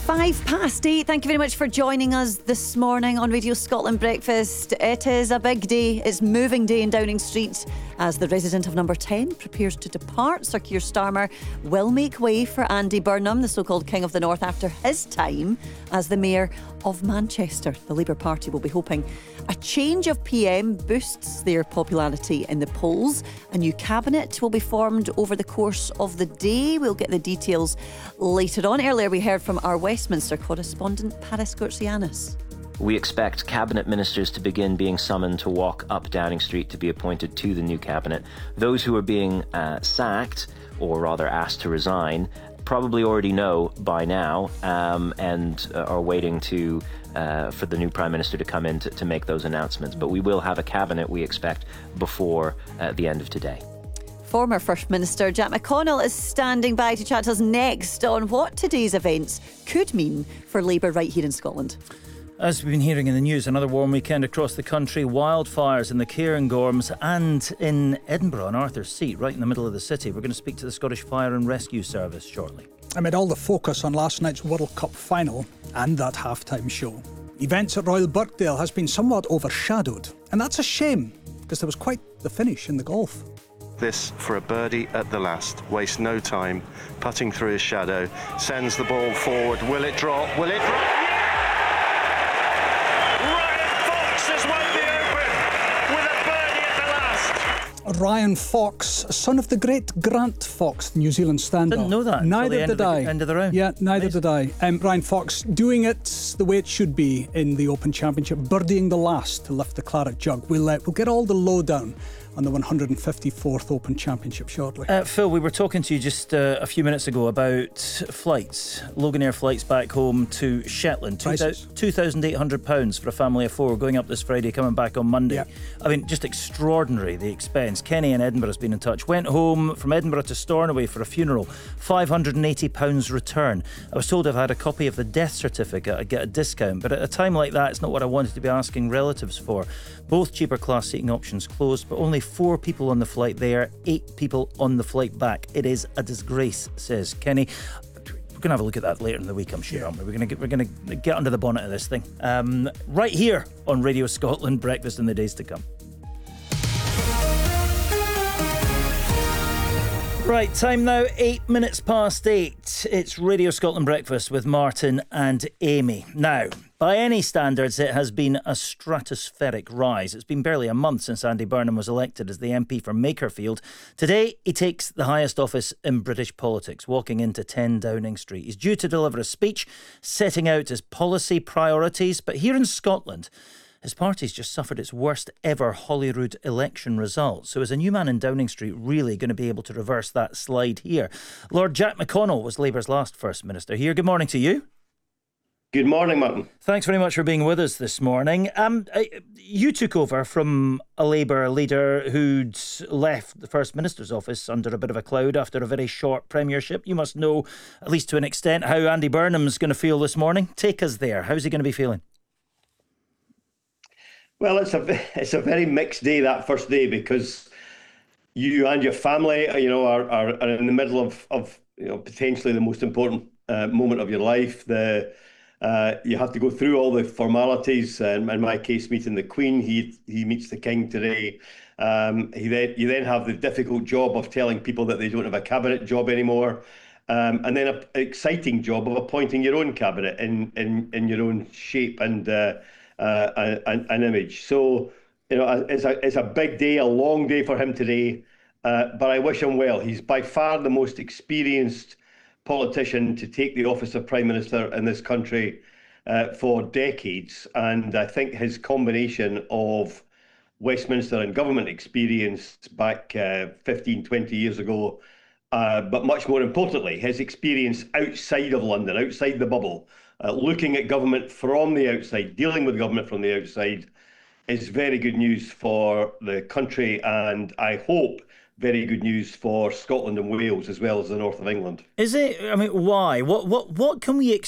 8:05. Thank you very much for joining us this morning on Radio Scotland Breakfast. It is a big day. It's moving day in Downing Street as the resident of number 10 prepares to depart. Sir Keir Starmer will make way for Andy Burnham, the so-called King of the North, after his time as the Mayor of Manchester. The Labour Party will be hoping a change of PM boosts their popularity in the polls. A new cabinet will be formed over the course of the day. We'll get the details later on. Earlier we heard from our Westminster correspondent Paris Gourtsianis. We expect cabinet ministers to begin being summoned to walk up Downing Street to be appointed to the new cabinet. Those who are being sacked, or rather asked to resign, probably already know by now and are waiting for the new Prime Minister to come in to make those announcements. But we will have a cabinet, we expect, before the end of today. Former First Minister Jack McConnell is standing by to chat to us next on what today's events could mean for Labour right here in Scotland. As we've been hearing in the news, another warm weekend across the country, wildfires in the Cairngorms and in Edinburgh on Arthur's Seat, right in the middle of the city. We're going to speak to the Scottish Fire and Rescue Service shortly. Amid all the focus on last night's World Cup final and that half-time show, events at Royal Birkdale has been somewhat overshadowed. And that's a shame, because there was quite the finish in the golf. This for a birdie at the last. Waste no time, putting through his shadow, sends the ball forward. Will it drop? Will it drop? Ryan Fox, son of the great Grant Fox, New Zealand stand-up. Didn't know that. Neither did I. End of the round. Yeah, neither did I. Ryan Fox doing it the way it should be in the Open Championship, birdieing the last to lift the claret jug. We'll get all the lowdown on the 154th Open Championship shortly. Phil, we were talking to you just a few minutes ago about flights, Loganair flights back home to Shetland. £2,800 for a family of four, going up this Friday, coming back on Monday. Yeah. I mean, just extraordinary, the expense. Kenny in Edinburgh has been in touch. Went home from Edinburgh to Stornoway for a funeral. £580 return. I was told if I had a copy of the death certificate, I'd get a discount. But at a time like that, it's not what I wanted to be asking relatives for. Both cheaper class seating options closed, but only 4 people on the flight there, 8 people on the flight back. It is a disgrace, says Kenny. We're going to have a look at that later in the week, I'm sure, aren't we? We're going to get under the bonnet of this thing. Right here on Radio Scotland Breakfast in the days to come. Right, time now, 8 minutes past 8. It's Radio Scotland Breakfast with Martin and Amy. Now, by any standards, it has been a stratospheric rise. It's been barely a month since Andy Burnham was elected as the MP for Makerfield. Today, he takes the highest office in British politics, walking into 10 Downing Street. He's due to deliver a speech setting out his policy priorities, but here in Scotland, his party's just suffered its worst ever Holyrood election result. So is a new man in Downing Street really going to be able to reverse that slide here? Lord Jack McConnell was Labour's last First Minister here. Good morning to you. Good morning, Martin. Thanks very much for being with us this morning. You took over from a Labour leader who'd left the First Minister's office under a bit of a cloud after a very short premiership. You must know, at least to an extent, how Andy Burnham's going to feel this morning. Take us there. How's he going to be feeling? Well, it's a very mixed day, that first day, because you and your family, are in the middle of potentially the most important moment of your life. You have to go through all the formalities. In my case, meeting the Queen, he meets the King today. You then have the difficult job of telling people that they don't have a cabinet job anymore, and then an exciting job of appointing your own cabinet in your own shape and an image. So, it's a big day, a long day for him today, but I wish him well. He's by far the most experienced politician to take the office of Prime Minister in this country for decades, and I think his combination of Westminster and government experience back 15, 20 years ago, but much more importantly, his experience outside of London, outside the bubble, looking at government from the outside, dealing with government from the outside, is very good news for the country, and I hope very good news for Scotland and Wales as well as the north of England. Is it? I mean, why? What can we expect